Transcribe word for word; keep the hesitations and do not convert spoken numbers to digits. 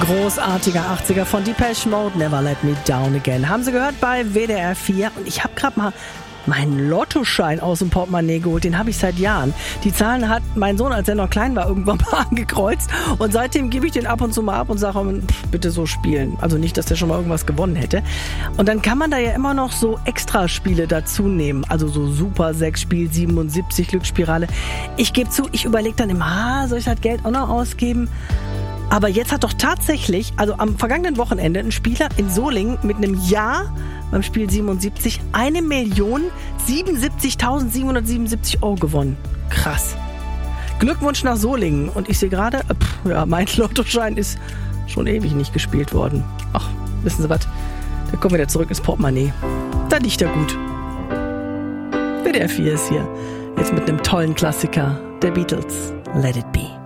Großartiger achtziger von Depeche Mode, Never Let Me Down Again. Haben Sie gehört bei W D R vier. Und ich habe gerade mal meinen Lottoschein aus dem Portemonnaie geholt. Den habe ich seit Jahren. Die Zahlen hat mein Sohn, als er noch klein war, irgendwann mal angekreuzt. Und seitdem gebe ich den ab und zu mal ab und sage, pff, bitte so spielen. Also nicht, dass der schon mal irgendwas gewonnen hätte. Und dann kann man da ja immer noch so Extraspiele dazu nehmen. Also so Super sechs Spiel, siebenundsiebzig Glücksspirale. Ich gebe zu, ich überlege dann immer, ah, soll ich das Geld auch noch ausgeben? Aber jetzt hat doch tatsächlich, also am vergangenen Wochenende, ein Spieler in Solingen mit einem Ja beim Spiel siebenundsiebzig eine Million siebenundsiebzigtausendsiebenhundertsiebenundsiebzig Euro gewonnen. Krass. Glückwunsch nach Solingen. Und ich sehe gerade, pff, ja, mein Lottoschein ist schon ewig nicht gespielt worden. Ach, wissen Sie was? Da kommen wir wieder zurück ins Portemonnaie. Da liegt er gut. W D R vier ist hier. Jetzt mit einem tollen Klassiker der Beatles. Let It Be.